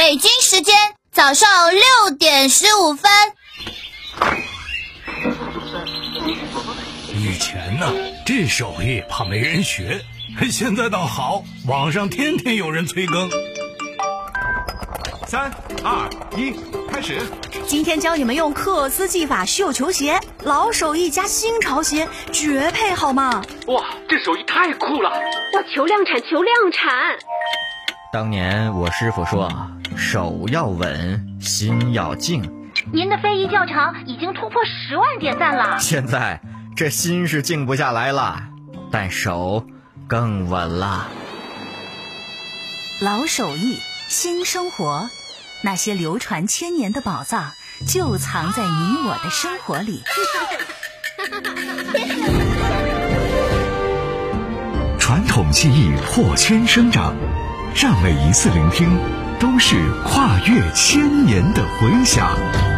北京时间早上6:15。 以前呢，这手艺怕没人学，现在倒好，网上天天有人催更。 3、2、1，开始。 今天教你们用克斯技法绣球鞋，老手艺加新潮鞋，绝配好吗？ 哇，这手艺太酷了！ 哇，求量产，求量产！ 当年我师傅说，手要稳，心要静。 您的非遗教程已经突破10万点赞了。 现在这心是静不下来了，但手更稳了。 老手艺，新生活，那些流传千年的宝藏就藏在你我的生活里。 传统技艺破圈生长，让每一次聆听都是跨越千年的回响。